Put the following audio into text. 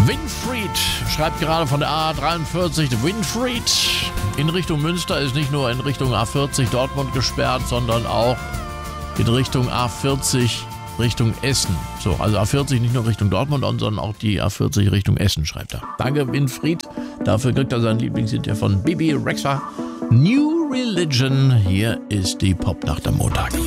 Winfried schreibt gerade von der A43. Winfried in Richtung Münster ist nicht nur in Richtung A40 Dortmund gesperrt, sondern auch in Richtung A40 Richtung Essen. So, also A40 nicht nur Richtung Dortmund, sondern auch die A40 Richtung Essen, schreibt er. Danke, Winfried. Dafür kriegt er sein Lieblingshit von Bibi Rexha. New Religion. Hier ist die Popnacht am Montag.